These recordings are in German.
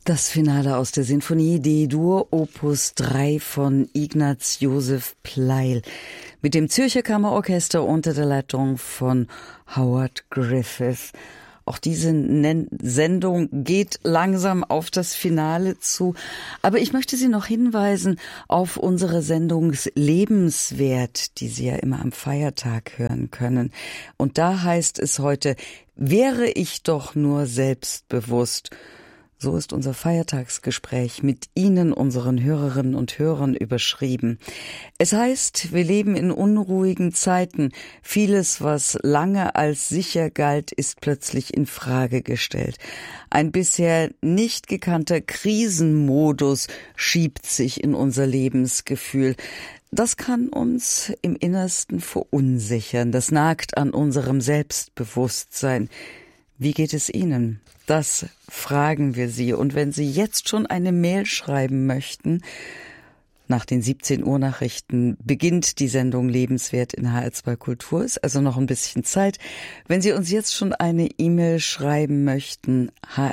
Das Finale aus der Sinfonie D-Dur Opus 3 von Ignaz Joseph Pleyel mit dem Zürcher Kammerorchester unter der Leitung von Howard Griffith. Auch diese Sendung geht langsam auf das Finale zu. Aber ich möchte Sie noch hinweisen auf unsere Sendung Lebenswert, die Sie ja immer am Feiertag hören können. Und da heißt es heute, wäre ich doch nur selbstbewusst. So ist unser Feiertagsgespräch mit Ihnen, unseren Hörerinnen und Hörern, überschrieben. Es heißt, wir leben in unruhigen Zeiten. Vieles, was lange als sicher galt, ist plötzlich in Frage gestellt. Ein bisher nicht gekannter Krisenmodus schiebt sich in unser Lebensgefühl. Das kann uns im Innersten verunsichern. Das nagt an unserem Selbstbewusstsein. Wie geht es Ihnen? Das fragen wir Sie. Und wenn Sie jetzt schon eine Mail schreiben möchten, nach den 17 Uhr Nachrichten beginnt die Sendung Lebenswert in HR2 Kultur. Ist also noch ein bisschen Zeit. Wenn Sie uns jetzt schon eine E-Mail schreiben möchten,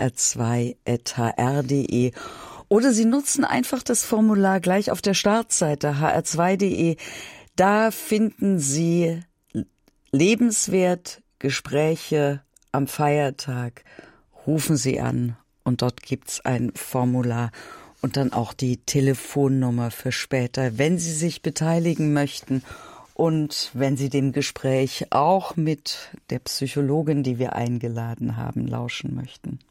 hr2@hr.de, oder Sie nutzen einfach das Formular gleich auf der Startseite hr2.de. Da finden Sie Lebenswert, Gespräche am Feiertag. Rufen Sie an und dort gibt's ein Formular und dann auch die Telefonnummer für später, wenn Sie sich beteiligen möchten und wenn Sie dem Gespräch auch mit der Psychologin, die wir eingeladen haben, lauschen möchten.